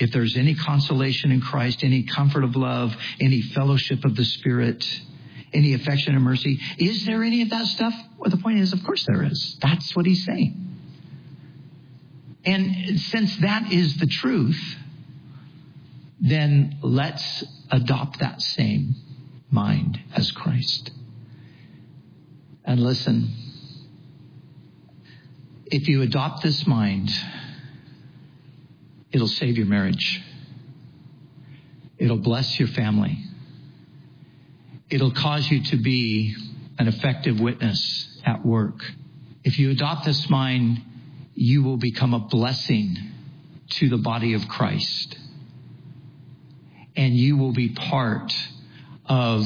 if there's any consolation in Christ, any comfort of love, any fellowship of the Spirit, any affection and mercy, is there any of that stuff? Well, the point is, of course there is. That's what he's saying. And since that is the truth, then let's adopt that same mind as Christ. And listen, if you adopt this mind, it'll save your marriage. It'll bless your family. It'll cause you to be an effective witness at work. If you adopt this mind, you will become a blessing to the body of Christ. And you will be part of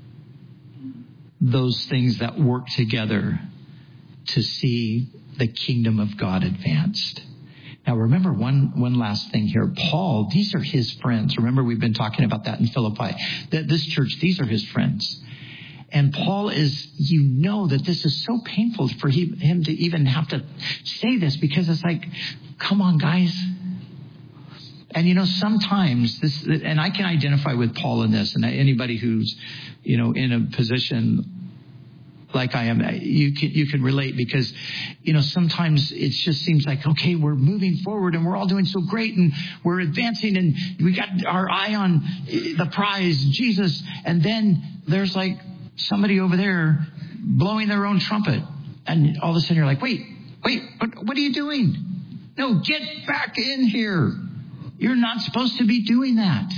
those things that work together to see the kingdom of God advanced. Now, remember one last thing here. Paul, these are his friends. Remember, we've been talking about that in Philippi. This church, these are his friends. And Paul is, that this is so painful for him to even have to say this, because it's like, come on, guys. And, sometimes this, and I can identify with Paul in this, and anybody who's, in a position like I am, you can relate, because, sometimes it just seems like, okay, we're moving forward and we're all doing so great and we're advancing and we got our eye on the prize, Jesus. And then there's like somebody over there blowing their own trumpet. And all of a sudden you're like, wait, what are you doing? No, get back in here. You're not supposed to be doing that.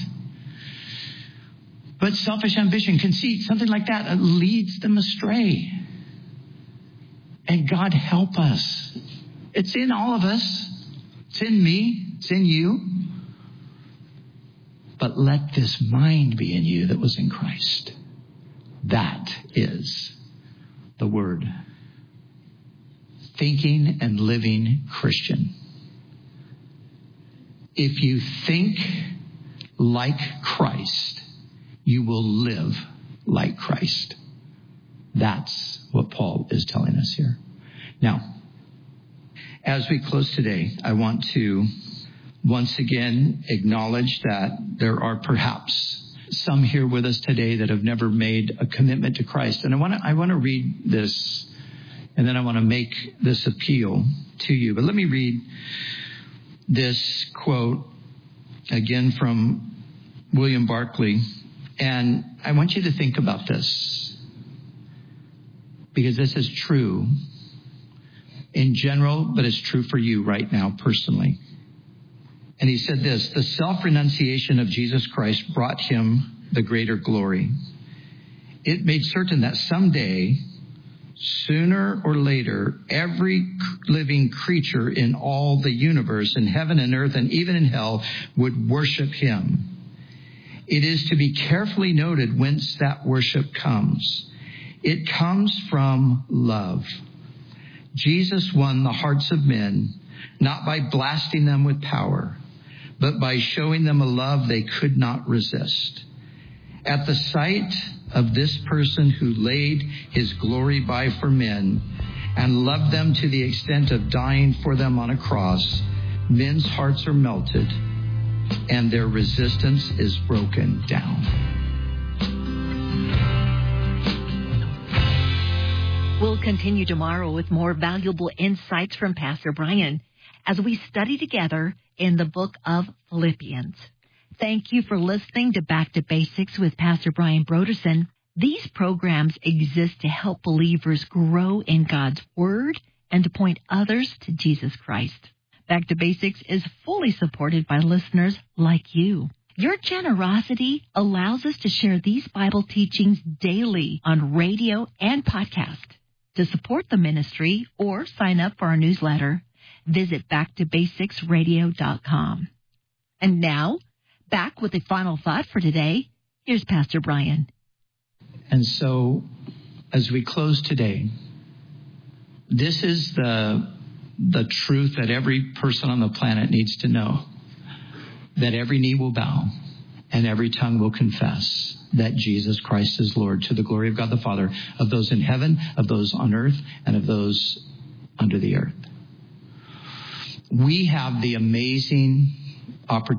But selfish ambition, conceit, something like that leads them astray. And God help us. It's in all of us. It's in me. It's in you. But let this mind be in you that was in Christ. That is the word. Thinking and living Christian. If you think like Christ, you will live like Christ. That's what Paul is telling us here. Now, as we close today, I want to once again acknowledge that there are perhaps some here with us today that have never made a commitment to Christ. And I want to read this, and then I want to make this appeal to you. But let me read this quote again from William Barclay. And I want you to think about this, because this is true in general, but it's true for you right now personally. And he said this: the self-renunciation of Jesus Christ brought him the greater glory. It made certain that someday, sooner or later, every living creature in all the universe, in heaven and earth and even in hell, would worship him. It is to be carefully noted whence that worship comes. It comes from love. Jesus won the hearts of men, not by blasting them with power, but by showing them a love they could not resist. At the sight of this person who laid his glory by for men and loved them to the extent of dying for them on a cross, men's hearts are melted and their resistance is broken down. We'll continue tomorrow with more valuable insights from Pastor Brian as we study together in the book of Philippians. Thank you for listening to Back to Basics with Pastor Brian Brodersen. These programs exist to help believers grow in God's Word and to point others to Jesus Christ. Back to Basics is fully supported by listeners like you. Your generosity allows us to share these Bible teachings daily on radio and podcast. To support the ministry or sign up for our newsletter, visit backtobasicsradio.com. And now, back with the final thought for today, here's Pastor Brian. And so, as we close today, this is the truth that every person on the planet needs to know, that every knee will bow and every tongue will confess that Jesus Christ is Lord, to the glory of God the Father, of those in heaven, of those on earth, and of those under the earth. We have the amazing opportunity